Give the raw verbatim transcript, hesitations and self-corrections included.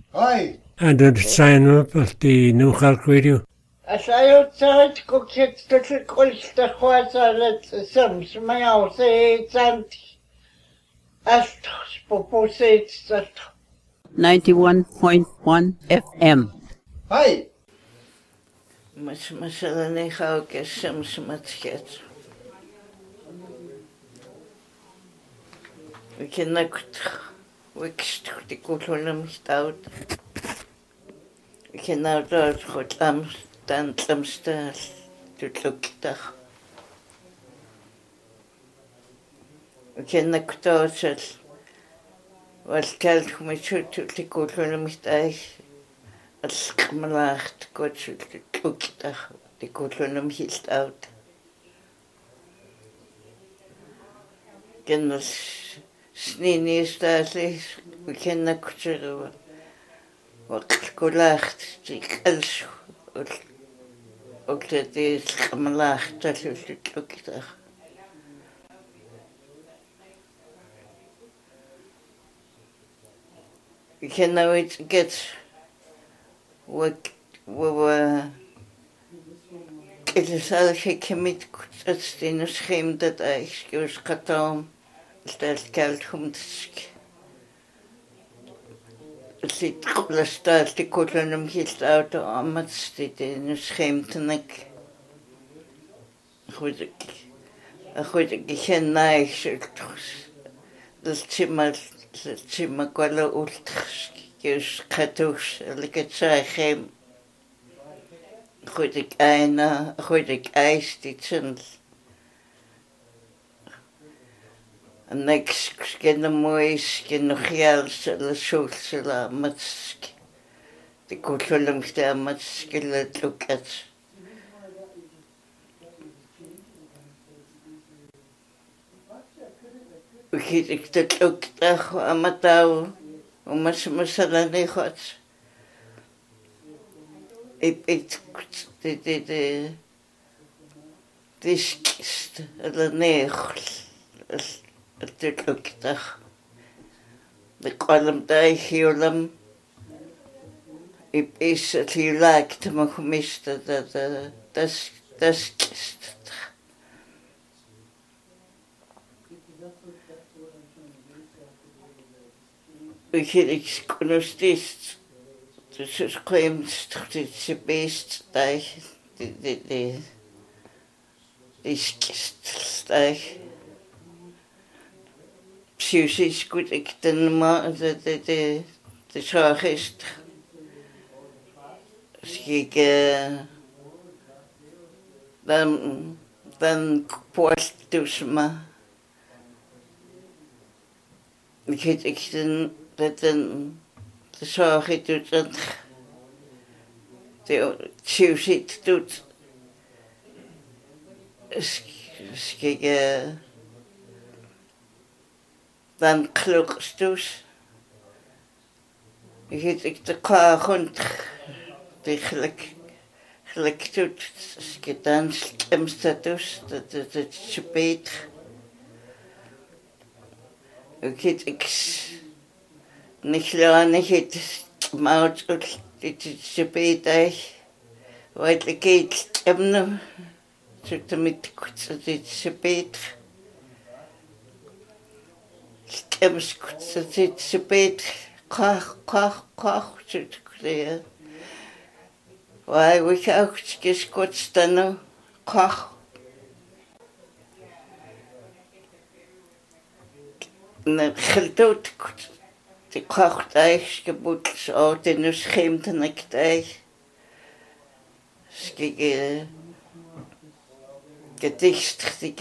Hi. And then sign up at the New York Radio. As I outside cook it little coils the quasar let some smile say sant as proposed that ninety-one point one F M. Hi. Mas masalani how get some smatchet. We can not wixt the cultural stout. We can now do what I'm dan some stars to look at. We can not do it. Was kalt me to the cultural stage. Als gemelaagd kort look at the cultural stout. Can us snini stasi we can not culture. Wat gelaagd, ik als ook dat is gemelaagd, dat is het ook toch. Ik kan nooit get wat we het is al gekemid dat in een schema dat ik dus katam dat geld komt. Zit gelastaat de kolonum hield uit de amat zit in een schaamtenik. Goed ik, goed ik ken naïs dat zimmer dat zimmer kwala ultras dus katus ik het zeggen. Goed ik een goed ik ijs dit zijn. En ik ken de moois, ken nog heel veel zoals matsk. De cultuur daar matsk het lukt. Ik ik dat lukt toch amatau, omdat ze masala niet gaat. Ik ik de de de de skist, de neer. Het lukt toch. De kolom daar hierom. Ik is het hier lijkt me gemist dat dat dat dat kist. Ik ik kon steeds dus het kwam steeds het best daar de de de is kist daar. Precies goed ik dan maar de de de de zorg is ik dan dan post dus maar ik het ik dan dat dan de zorg het doet dat de zit doet ik dan klokt dus ik het ik de car rond gelijk gelijk doet ik dan stemstatus dat het het speet ik het ik niet lang het maar het speet hij wat ik het stemmen zit met het speet Ems zit ze beet kach kach kach zit kleer. Why we ook skis kort staan kach. Ne geldoot de kach thuis geboet zo in de schaamte ik thuis. Skik gedicht